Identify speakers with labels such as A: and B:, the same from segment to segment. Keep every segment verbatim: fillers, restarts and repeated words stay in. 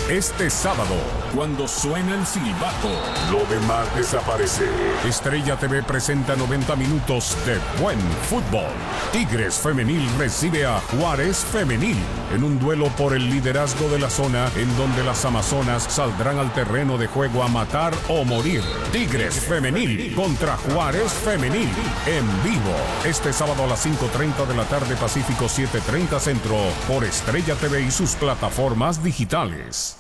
A: este sábado, cuando suena el silbato, lo demás desaparece. Estrella T V presenta noventa minutos de buen fútbol. Tigres Femenil recibe a Juárez Femenil en un duelo por el liderazgo de la zona, en donde las amazonas saldrán al terreno de juego a matar o morir. Tigres Femenil contra Juárez Femenil en vivo este sábado a las cinco treinta de la tarde Pacífico, siete treinta Centro, por Estrella T V y sus plataformas digitales.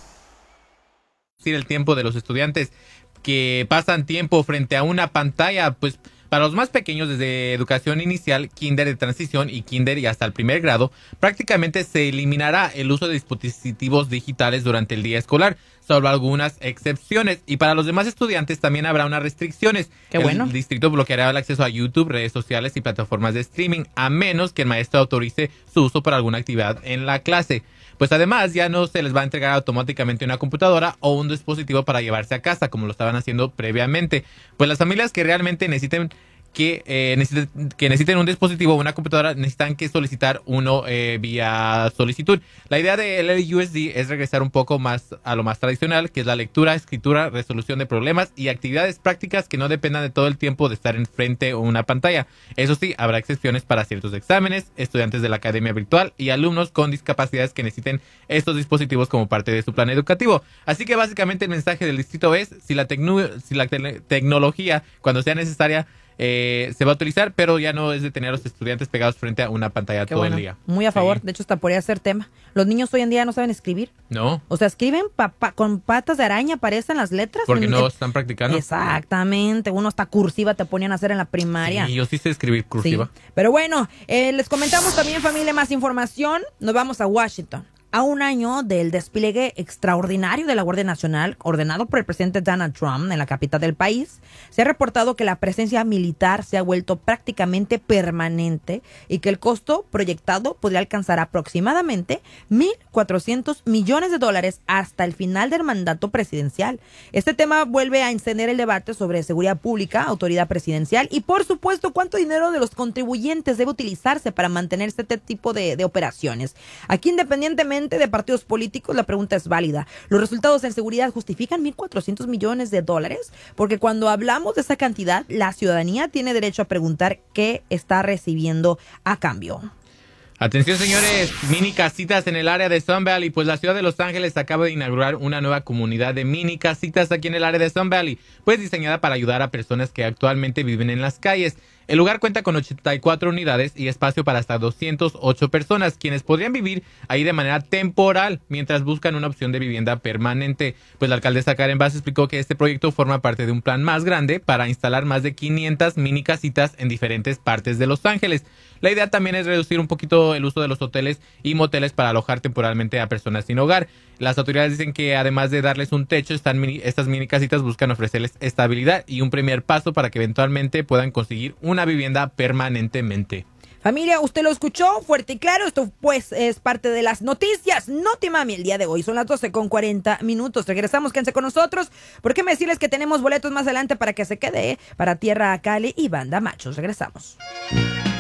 B: El tiempo de los estudiantes que pasan tiempo frente a una pantalla, pues para los más pequeños, desde educación inicial, kinder de transición y kinder y hasta el primer grado, prácticamente se eliminará el uso de dispositivos digitales durante el día escolar, salvo algunas excepciones. Y para los demás estudiantes también habrá unas restricciones.
C: Qué bueno.
B: El distrito bloqueará el acceso a YouTube, redes sociales y plataformas de streaming, a menos que el maestro autorice su uso para alguna actividad en la clase. Pues además ya no se les va a entregar automáticamente una computadora o un dispositivo para llevarse a casa, como lo estaban haciendo previamente. Pues las familias que realmente necesiten que, eh, necesiten, que necesiten un dispositivo o una computadora necesitan que solicitar uno eh, vía solicitud. La idea del L U S D es regresar un poco más a lo más tradicional, que es la lectura, escritura, resolución de problemas y actividades prácticas que no dependan de todo el tiempo de estar enfrente o una pantalla. Eso sí, habrá excepciones para ciertos exámenes, estudiantes de la academia virtual y alumnos con discapacidades que necesiten estos dispositivos como parte de su plan educativo. Así que básicamente el mensaje del distrito es, si la, tecno- si la te- tecnología, cuando sea necesaria, Eh, se va a utilizar, pero ya no es de tener a los estudiantes pegados frente a una pantalla
C: Qué
B: todo
C: bueno.
B: el día.
C: Muy a favor.
B: Sí.
C: De hecho, hasta podría ser tema. Los niños hoy en día no saben escribir.
B: No,
C: O sea, escriben pa- pa- con patas de araña, aparecen las letras.
B: porque
C: Mm,
B: no
C: eh,
B: están practicando.
C: Exactamente. Uno hasta cursiva te ponían a hacer en la primaria.
B: Sí, yo sí sé escribir cursiva.
C: Sí. Pero bueno, eh, les comentamos también, familia, más información. Nos vamos a Washington. A un año del despliegue extraordinario de la Guardia Nacional, ordenado por el presidente Donald Trump en la capital del país, se ha reportado que la presencia militar se ha vuelto prácticamente permanente y que el costo proyectado podría alcanzar aproximadamente mil cuatrocientos millones de dólares hasta el final del mandato presidencial. Este tema vuelve a encender el debate sobre seguridad pública, autoridad presidencial y, por supuesto, cuánto dinero de los contribuyentes debe utilizarse para mantener este tipo de, de operaciones. Aquí, independientemente de partidos políticos, la pregunta es válida. ¿Los resultados en seguridad justifican mil cuatrocientos millones de dólares? Porque cuando hablamos de esa cantidad, la ciudadanía tiene derecho a preguntar qué está recibiendo a cambio.
B: Atención, señores, mini casitas en el área de Sun Valley, pues la ciudad de Los Ángeles acaba de inaugurar una nueva comunidad de mini casitas aquí en el área de Sun Valley, pues diseñada para ayudar a personas que actualmente viven en las calles. El lugar cuenta con ochenta y cuatro unidades y espacio para hasta doscientas ocho personas, quienes podrían vivir ahí de manera temporal mientras buscan una opción de vivienda permanente. Pues la alcaldesa Karen Bass explicó que este proyecto forma parte de un plan más grande para instalar más de quinientas mini casitas en diferentes partes de Los Ángeles. La idea también es reducir un poquito el uso de los hoteles y moteles para alojar temporalmente a personas sin hogar. Las autoridades dicen que además de darles un techo, están mini, estas mini casitas buscan ofrecerles estabilidad y un primer paso para que eventualmente puedan conseguir una vivienda permanentemente.
C: Familia, usted lo escuchó fuerte y claro. Esto pues es parte de las noticias Notimami el día de hoy. Son las doce con cuarenta minutos. Regresamos, quédense con nosotros. Porque me decirles que tenemos boletos más adelante para que se quede, ¿eh? Para Tierra Cali y Banda Machos. Regresamos.